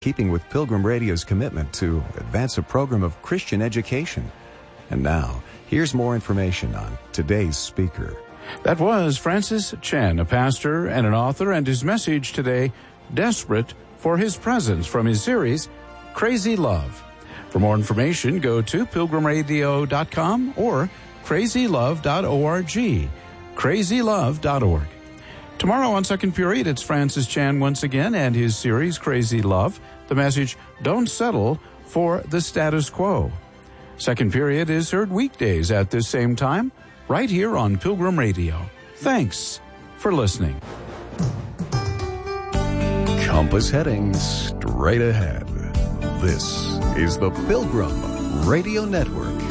keeping with Pilgrim Radio's commitment to advance a program of Christian education. And now, here's more information on today's speaker. That was Francis Chan, a pastor and an author, and his message today, Desperate for His Presence, from his series, Crazy Love. For more information, go to pilgrimradio.com or crazylove.org, crazylove.org. Tomorrow on Second Period, it's Francis Chan once again and his series, Crazy Love, the message, Don't Settle for the Status Quo. Second Period is heard weekdays at this same time, right here on Pilgrim Radio. Thanks for listening. Compass heading straight ahead. This is the Pilgrim Radio Network.